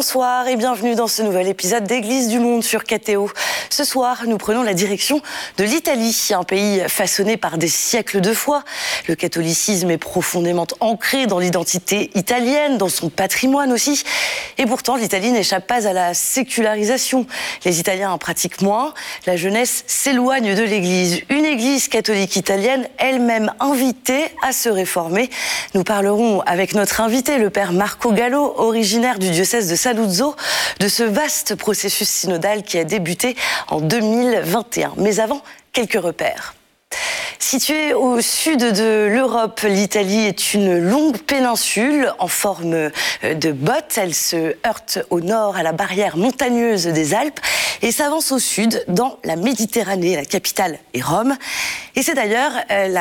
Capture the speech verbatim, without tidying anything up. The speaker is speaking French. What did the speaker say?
Bonsoir et bienvenue dans ce nouvel épisode d'Église du Monde sur K T O. Ce soir, nous prenons la direction de l'Italie, un pays façonné par des siècles de foi. Le catholicisme est profondément ancré dans l'identité italienne, dans son patrimoine aussi. Et pourtant, l'Italie n'échappe pas à la sécularisation. Les Italiens en pratiquent moins, la jeunesse s'éloigne de l'Église. Une Église catholique italienne, elle-même invitée à se réformer. Nous parlerons avec notre invité, le père Marco Gallo, originaire du diocèse de Saluzzo, de ce vaste processus synodal qui a débuté en deux mille vingt et un. Mais avant, quelques repères. Située au sud de l'Europe, l'Italie est une longue péninsule en forme de botte. Elle se heurte au nord à la barrière montagneuse des Alpes et s'avance au sud dans la Méditerranée. La capitale est Rome. Et c'est d'ailleurs la